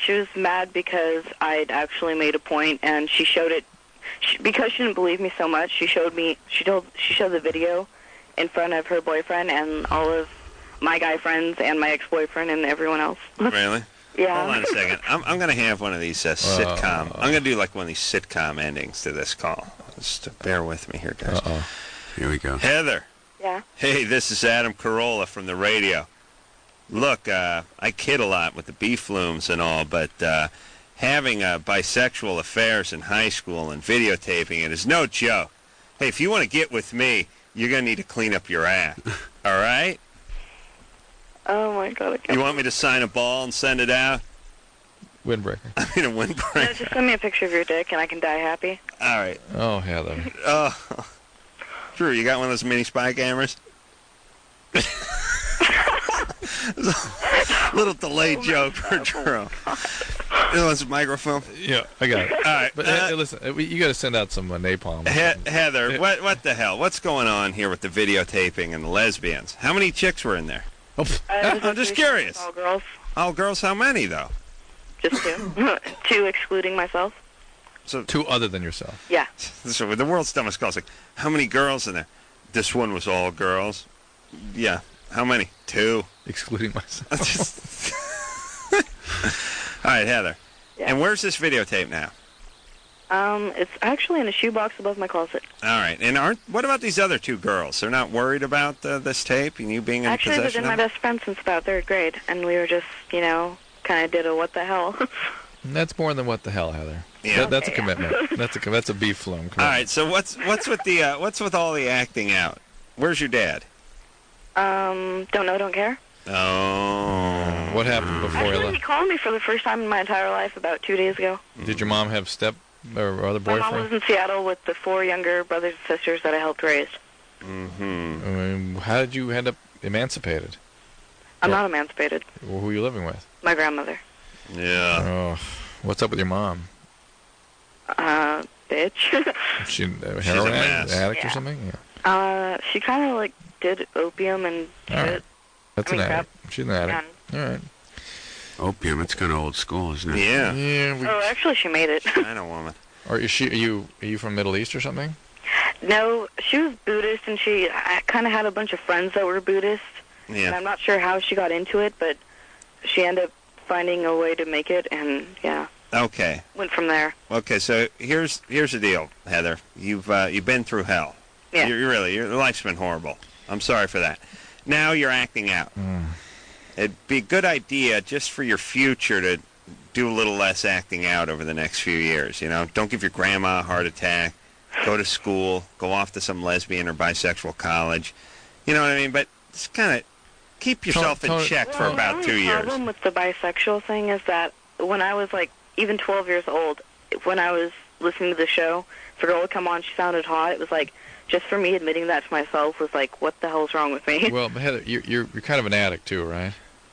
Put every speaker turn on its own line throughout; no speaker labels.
She was mad because I'd actually made a point, and she showed it. Because she didn't believe me so much, she showed the video in front of her boyfriend and all of my guy friends and my ex-boyfriend and everyone else.
Really?
Yeah.
Hold on a second. I'm going to have one of these sitcom. I'm going to do like one of these sitcom endings to this call. Just bear with me here, guys.
Here we go.
Heather.
Yeah.
Hey, this is Adam Carolla from the radio. Look, I kid a lot with the B-flumes and all, but having bisexual affairs in high school and videotaping it is no joke. Hey, if you want to get with me, you're going to need to clean up your act. All right?
Oh, my God.
You want me to sign a ball and send it out?
Windbreaker.
I mean, a windbreaker.
No, just send me a picture of your dick, and I can die happy.
All right.
Oh, Heather.
Oh. Drew, you got one of those mini spy cameras? Little delayed joke for Drew. It was a microfilm.
Yeah, I got it.
All right.
But listen, you got to send out some napalm.
Heather, what the hell? What's going on here with the videotaping and the lesbians? How many chicks were in there? I'm just curious.
All girls.
All girls? How many, though?
Just 2. 2 excluding myself.
So
2 other than yourself.
Yeah.
So with the world's dumbest calls, like, how many girls in there? This one was all girls. Yeah. How many? 2.
Excluding myself.
All right, Heather.
Yeah.
And where's this videotape now?
It's actually in a shoebox above my closet.
All right. And what about these other 2 girls? They're not worried about this tape and you being in
Actually, they've
possession
been
of
my
it?
best friend since about 3rd grade, and we were just, kind of did a what the hell.
That's more than what the hell, Heather.
Yeah.
That's a commitment. That's a B-flume.
All right. So what's with all the acting out? Where's your dad?
Don't know, don't care.
Oh.
What happened before he
Actually, he
left?
called me for the first time in my entire life about 2 days ago.
Did your mom have or other
My mom
boyfriend?
was in Seattle with the 4 younger brothers and sisters that I helped raise.
Mm-hmm.
How did you end up emancipated?
I'm not emancipated.
Who are you living with?
My grandmother.
Yeah.
Oh, what's up with your mom?
Bitch.
She
a
heroin
mess.
addict or
Yeah.
something? Yeah.
She kind of, did opium and
All right.
shit.
That's
I mean,
an addict. She's an addict. All right.
Opium, it's kind of old school, isn't it?
Yeah.
Yeah.
Oh, actually, she made it.
I know, woman.
Are you from Middle East or something?
No, she was Buddhist, and I kind of had a bunch of friends that were Buddhist. And
Yeah.
I'm not sure how she got into it, but she ended up finding a way to make it, and yeah,
Okay.
went from there.
Okay. So here's the deal, Heather. You've been through hell.
Yeah.
Your life's been horrible. I'm sorry for that. Now you're acting out. It'd be a good idea just for your future to do a little less acting out over the next few years. Don't give your grandma a heart attack. Go to school. Go off to some lesbian or bisexual college. You know what I mean? But just kind of keep yourself in check for about 2
The
years.
problem with the bisexual thing is that when I was even 12 years old, when I was listening to the show, if a girl would come on, she sounded hot. It was just for me admitting that to myself was what the hell's wrong with me?
Well, Heather, you're kind of an addict too, right?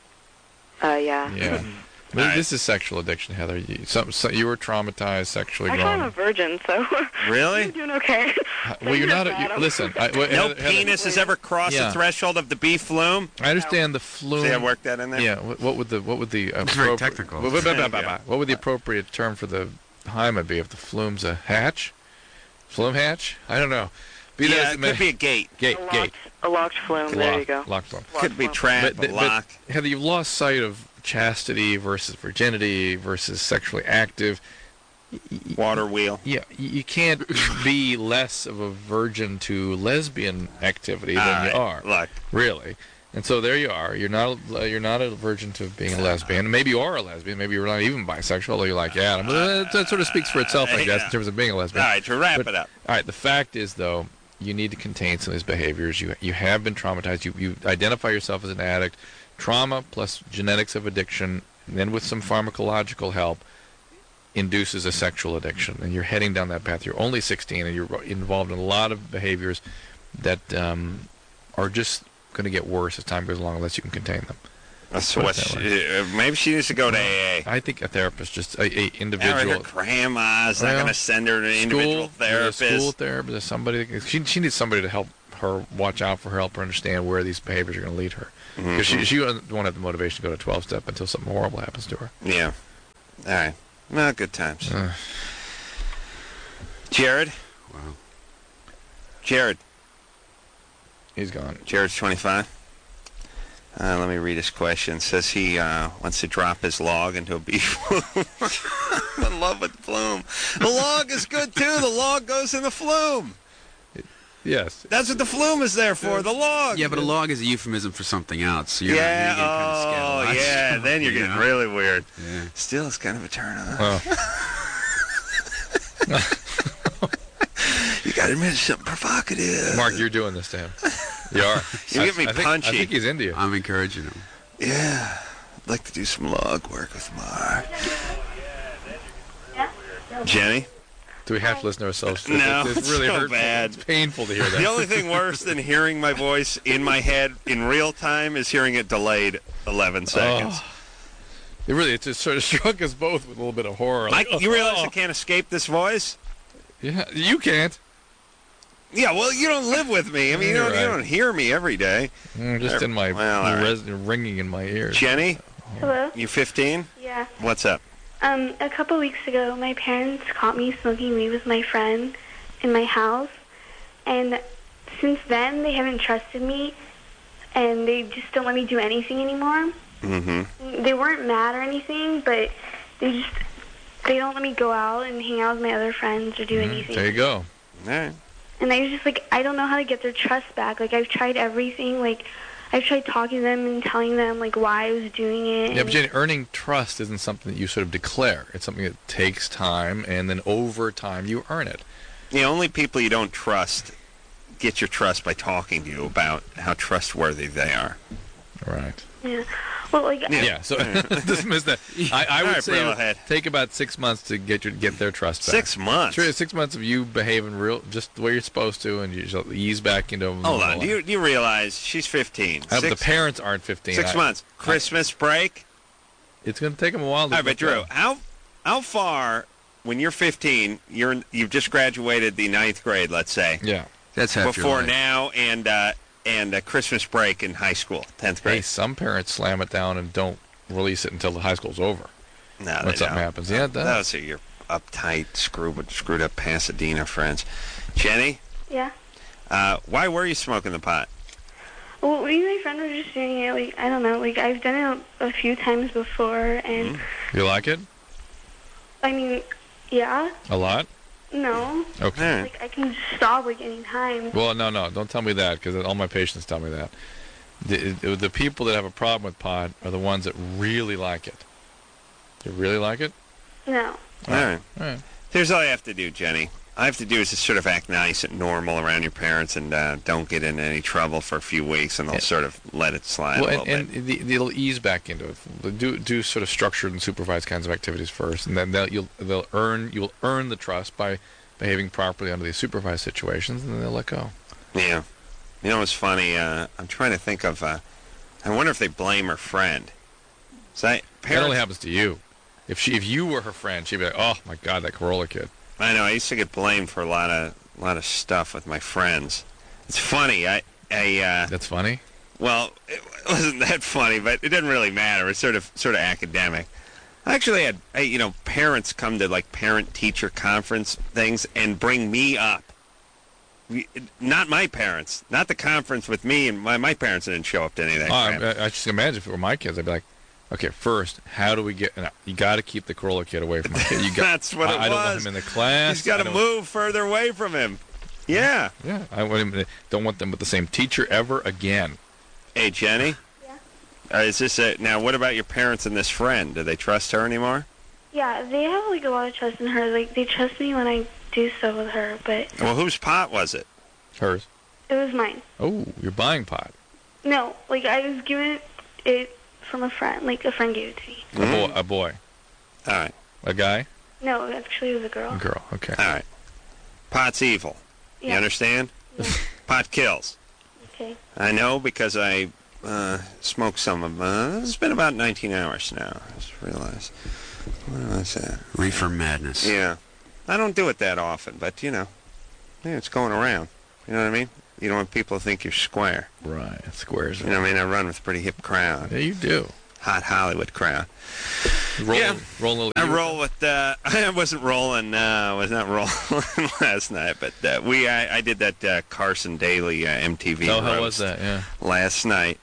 Yeah.
Yeah. This is sexual addiction, Heather. You were traumatized sexually
Actually,
growing
I'm a
up.
virgin, so
Really?
I'm doing okay.
Well, you're not. Listen.
No
Heather,
penis has ever crossed
Yeah.
the threshold of the B-flume?
I understand the flume.
See, I worked that in there?
Yeah. What would the
It's very technical.
What would the appropriate term for the hymen be if the flume's a hatch? Flume hatch? I don't know.
Yeah, it could be a gate.
Gate.
A locked flume. There you go.
Locked flume.
Could be trap, a lock.
But Heather, you've lost sight of chastity versus virginity versus sexually active.
Water wheel.
Yeah, you can't be less of a virgin to lesbian activity than you are.
Look.
Really. And so there you are. You're not a virgin to being a lesbian. Maybe you are a lesbian. Maybe you're not even bisexual. Although you like Adam. That sort of speaks for itself, I guess, in terms of being a lesbian.
All right, to wrap it up.
All right. The fact is, though, you need to contain some of these behaviors. You have been traumatized. You identify yourself as an addict. Trauma plus genetics of addiction, and then with some pharmacological help, induces a sexual addiction. And you're heading down that path. You're only 16, and you're involved in a lot of behaviors that are just going to get worse as time goes along unless you can contain them.
So maybe she needs to go to AA.
I think a therapist, just a individual.
Her grandma's not going to send her to an individual therapist.
A school therapist, somebody. She needs somebody to help her, watch out for her, help her understand where these behaviors are going to lead her. Because she won't have the motivation to go to 12-step until something horrible happens to her.
Yeah. All right. Well, good times. Jared?
Wow.
Jared.
He's gone.
Jared's 25. Let me read his question. It says he wants to drop his log into a beef flume. I'm in love with flume. The log is good, too. The log goes in the flume.
Yes.
That's what the flume is there for, the log.
Yeah, but a log is a euphemism for something else. So you're
Yeah,
getting kind of scandalized.
yeah, then you're getting really weird.
Yeah.
Still, it's kind of a turn on.
Oh.
You got to admit it's something provocative.
Mark, you're doing this to him. You are.
You get me punchy.
I think he's into you.
I'm encouraging him.
Yeah, I'd like to do some log work with Mark. Jenny?
Do we have to listen to ourselves?
No,
it's really
so
hurtful.
bad.
It's painful to hear that.
The only thing worse than hearing my voice in my head in real time is hearing it delayed 11 seconds.
Oh. It just sort of struck us both with a little bit of horror.
Mike, you realize I can't escape this voice?
Yeah, you can't.
Yeah, well, you don't live with me. I mean, you don't hear me every day.
Just in my
Well, all right.
ringing in my ears.
Jenny,
Hello?
you 15?
Yeah.
What's up?
A couple weeks ago, my parents caught me smoking weed with my friend in my house. And since then, they haven't trusted me. And they just don't let me do anything anymore.
Mm-hmm.
They weren't mad or anything, but they don't let me go out and hang out with my other friends or do anything.
There you go.
All right.
And I was just like, I don't know how to get their trust back. Like, I've tried everything. Like, I've tried talking to them and telling them, like, why I was doing it.
Yeah, but Jenny, earning trust isn't something that you sort of declare. It's something that takes time, and then over time you earn it.
The only people you don't trust get your trust by talking to you about how trustworthy they are.
Right.
Yeah. Well, like,
Yeah, so dismiss that. I would
All right,
say
go ahead.
take about 6 months to get their trust back.
6 months?
Sure, 6 months of you behaving just the way you're supposed to, and you just ease back into.
Hold on. Do you realize she's 15?
The parents aren't 15.
6 months. Christmas break?
It's going to take them a while to
All right, but Drew, how far, when you're 15, you've just graduated the 9th grade, let's say.
Yeah.
That's half your
Before
life.
now and Christmas break in high school, 10th grade.
Hey, some parents slam it down and don't release it until the high school's over.
No,
when
they
something
don't.
happens. Yeah, it does.
Those are your uptight, screwed up Pasadena friends. Jenny,
yeah.
why were you smoking the pot?
Well, me and my friend were just doing it, like, I don't know, like, I've done it a few times before, and,
You like it?
I mean, yeah,
A lot?
no,
Okay.
All right.
like, I can just stop, like, any time.
Well, no, don't tell me that, because all my patients tell me that. The people that have a problem with pot are the ones that really like it. You really like it?
No.
All right.
All right.
Here's all I have to do, Jenny. All I have to do is just sort of act nice and normal around your parents and don't get into any trouble for a few weeks, and they'll sort of let it slide a little bit.
They'll ease back into it. Do sort of structured and supervised kinds of activities first, and then you'll earn the trust by behaving properly under these supervised situations, and then they'll let go.
Yeah. You know what's funny? I'm trying to think of... I wonder if they blame her friend.
That only happens to you. If you were her friend, she'd be like, "Oh my God, that Corolla kid."
I know. I used to get blamed for a lot of stuff with my friends. It's funny.
That's funny.
Well, it wasn't that funny, but it didn't really matter. It's sort of academic. I actually had parents come to like parent-teacher conference things and bring me up. Not my parents. Not the conference with me, and my parents didn't show up to any of that crap.
I just imagine if it were my kids, I'd be like, "Okay, first, how do we get? You got to keep the Corolla kid away from my kid.
That's what it was.
I don't want him in the class.
He's got to move further away from him. Yeah.
Yeah, don't want them with the same teacher ever again."
Hey, Jenny.
Yeah.
Is this now? What about your parents and this friend? Do they trust her anymore?
Yeah, they have, like, a lot of trust in her. Like, they trust me when I do stuff with her, but
Well, whose pot was it?
Hers.
it was mine.
Oh, you're buying pot.
No, like, I was given it from a friend. Like, a friend gave it to me.
A boy.
All right.
A guy.
No, actually, it was a girl.
A girl. Okay.
All right. Pot's evil. You
Yeah.
understand?
Yeah.
Pot kills.
Okay.
I know because I smoked some of them. It's been about 19 hours now. I just realized. What was that?
Reefer madness.
Yeah. I don't do it that often, but, it's going around. You know what I mean? You don't want people to think you're square.
Right. Squares.
You know what I mean? I run with a pretty hip crowd.
Yeah, you do.
hot Hollywood crowd.
Rolling.
I roll with. I wasn't rolling. I was not rolling last night, but I did that Carson Daly MTV.
Oh, how was
roast
that? Yeah.
last night.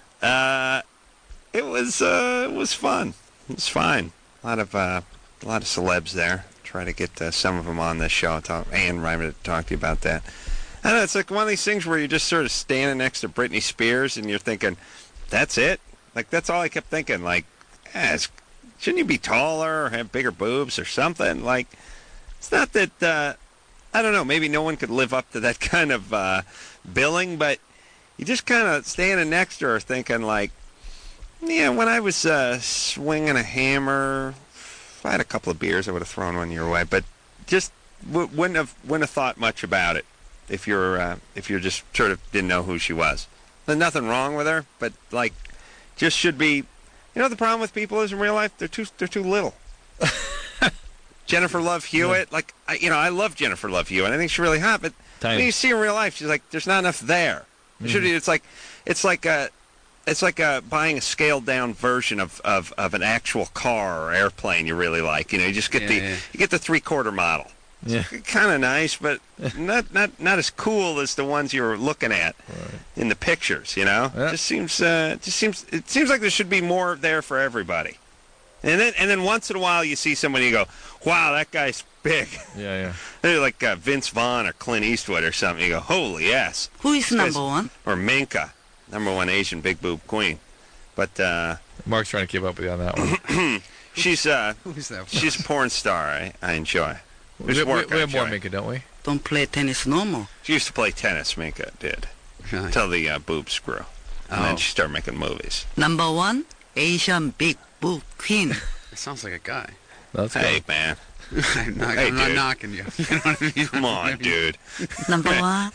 It was fun. It was fine. A lot of celebs there. Try to get some of them on this show. Ann Reimer to talk to you about that. I don't know. It's like one of these things where you're just sort of standing next to Britney Spears and you're thinking, that's it. Like that's all I kept thinking. Like, shouldn't you be taller or have bigger boobs or something? Like, it's not that. I don't know. Maybe no one could live up to that kind of billing, but you just kind of standing next to her thinking like, yeah, when I was swinging a hammer, if I had a couple of beers, I would have thrown one your way. But just wouldn't have thought much about it if you're just sort of didn't know who she was. There's nothing wrong with her, but like, just should be. You know, the problem with people is in real life they're too little. Jennifer Love Hewitt, like I love Jennifer Love Hewitt. I think she's really hot, but when you see her in real life, she's like, there's not enough there. It's like buying a scaled down version of an actual car or airplane you really like. You know, you just get you get the 3/4 model.
Yeah.
Kind of nice, but not as cool as the ones you're looking at in the pictures. You know,
yeah.
It seems like there should be more there for everybody. And then once in a while you see somebody and you go, wow, that guy's big.
Yeah.
They're like Vince Vaughn or Clint Eastwood or something. You go, holy yes.
Who is number one?
Or Minka, #1 Asian big boob queen. But
Mark's trying to keep up with you on that one.
she's
Who's that?
she's a porn star. I enjoy.
We have more Minka, don't we?
Don't play tennis no more.
She used to play tennis. Minka did
Really?
until the boobs grew, and then she started making movies.
Number one, Asian big boob queen.
It sounds like a guy.
That's
Hey
good.
man,
I'm not
dude.
knocking you. You know what I mean?
come on, dude.
Number one,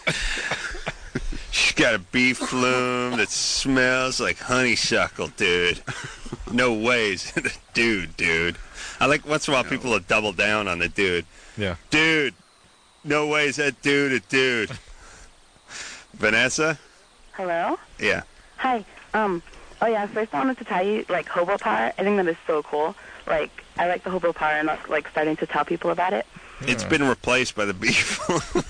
She's got a beef flume that smells like honeysuckle, dude. No ways, dude. I like once in a while people will double down on the dude.
Yeah.
Dude, no ways that dude a dude. Vanessa?
Hello?
Yeah.
Hi. Oh yeah, first I wanted to tell you, like, hobo power, I think that is so cool. Like, I like the hobo power and, like, starting to tell people about it.
It's been replaced by the beef.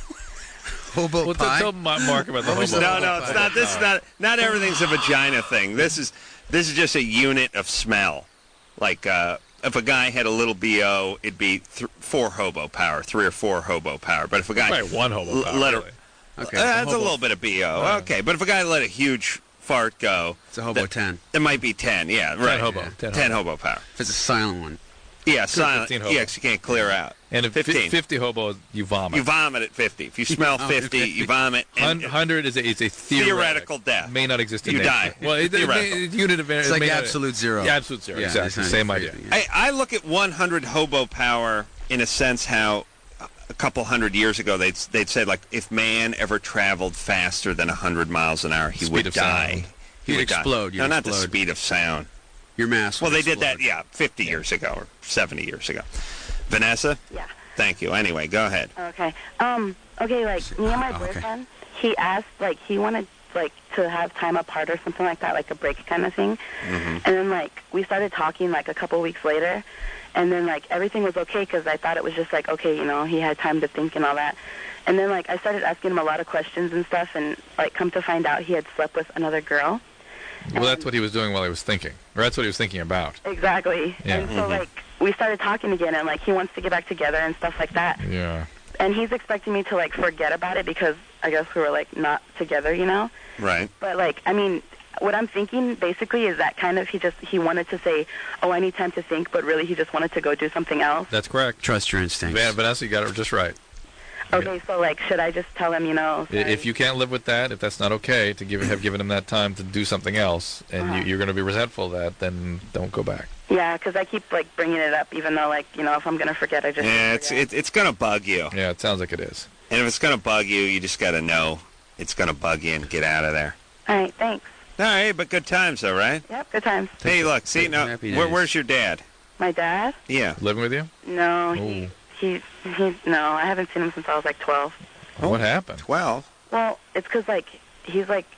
Hobo pie?
Tell Mark about the hobo.
No, it's not. This is not everything's a vagina thing. This is just a unit of smell. Like, if a guy had a little BO, it'd be 4 hobo power, 3 or 4 hobo power. But if a guy
Probably one hobo power.
let her,
Really.
Okay.
that's a little bit of BO. Okay, but if a guy let a huge fart go,
It's a hobo 10.
it might be 10. Yeah, right.
10 hobo.
Yeah.
10 hobo power.
If it's a silent one.
Yeah, silent.
15 hobo.
Yeah, 'cause you can't clear out.
And if
15.
50 hobo, you vomit.
You vomit at 50. If you smell 50, you vomit. And
100 is a
theoretical death.
May not exist in
You
nature.
die.
Well,
Theoretical.
unit of
It's like absolute zero.
Yeah, absolute zero.
Yeah,
exactly.
it's not
Same
freezing,
idea.
yeah.
I look at 100 hobo power in a sense how a couple hundred years ago they'd said, like, if man ever traveled faster than 100 miles an hour, he
Speed
would
of
die.
sound.
He
You'd
would die.
explode, you'd
No, not the
explode.
speed of sound.
Your mass.
Well,
would
they did that,
explode.
50 years ago or 70 years ago. Vanessa?
Yeah.
Thank you. Anyway, go ahead.
Okay. Okay, like, me and my
Oh, okay.
boyfriend, he asked, like, he wanted, like, to have time apart or something like that, like a break kind of thing. And then, like, we started talking, like, a couple weeks later. And then, like, everything was okay because I thought it was just, like, okay, you know, he had time to think and all that. And then, like, I started asking him a lot of questions and stuff. And, like, come to find out he had slept with another girl.
Well, that's what he was doing while he was thinking. Or that's what he was thinking about.
Exactly.
Yeah.
And so, like, we started talking again. And, like, he wants to get back together and stuff like that.
Yeah.
And he's expecting me to, like, forget about it because I guess we were, like, not together, you know?
Right.
But, like, I mean, what I'm thinking basically is that kind of he wanted to say, oh, I need time to think, but really he just wanted to go do something else.
That's correct.
Trust your instincts.
Vanessa, you got it just right.
Okay, so, like, should I just tell him, you know? Sorry?
If you can't live with that, if that's not okay, to have given him that time to do something else, and you're going to be resentful of that, then don't go back.
Yeah, because I keep, like, bringing it up, even though, like, you know, if I'm going to forget, I just
Yeah,
forget.
it's going to bug you.
Yeah, it sounds like it is.
And if it's going to bug you, you just got to know it's going to bug you and get out of there.
All right, thanks.
All right, but good times, though, right?
Yep, good times.
Hey, look, see, no,
Happy days.
where's your dad?
My dad?
Yeah.
Living with you?
No,
Ooh.
he's no, I haven't seen him since I was, like, 12.
Oh.
What happened?
12.
Well, it's because, like, he's, like,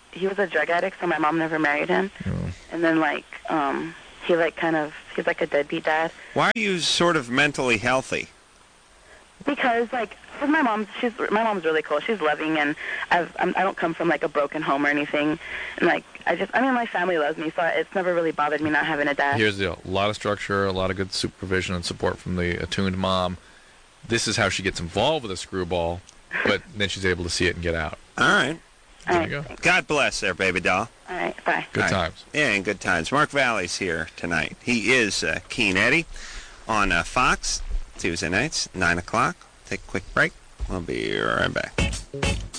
he was a drug addict, so my mom never married him. And then he's like a deadbeat dad.
Why are you sort of mentally healthy?
Because my mom's really cool. She's loving, and I don't come from like a broken home or anything. And my family loves me, so it's never really bothered me not having a dad.
Here's the deal: a lot of structure, a lot of good supervision and support from the attuned mom. This is how she gets involved with a screwball, but then she's able to see it and get out.
All right.
There you go.
God bless there, baby doll.
All right, bye.
Good times.
Yeah, and good times. Mark Valley's here tonight. He is Keen Eddie on Fox Tuesday nights, 9 o'clock. Take a quick break. We'll be right back.